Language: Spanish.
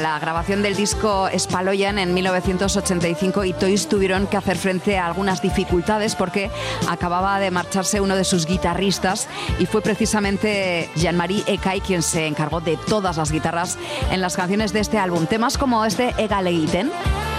la grabación del disco Spaloyan en 1985 y Toys tuvieron que hacer frente a algunas dificultades porque acababa de marcharse uno de sus guitarristas y fue precisamente Jean-Marie Ecay quien se encargó de todas las guitarras en las canciones de este álbum. Temas como este Ega Leiten.